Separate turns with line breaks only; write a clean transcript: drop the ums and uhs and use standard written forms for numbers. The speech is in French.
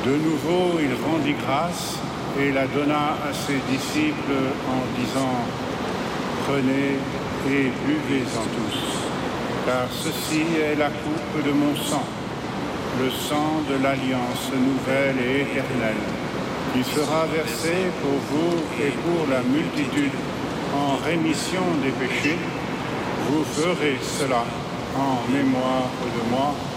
De nouveau, il rendit grâce et la donna à ses disciples en disant: Prenez et buvez-en tous, car ceci est la coupe de mon sang, le sang de l'alliance nouvelle et éternelle, qui sera versé pour vous et pour la multitude en rémission des péchés. Vous ferez cela en mémoire de moi.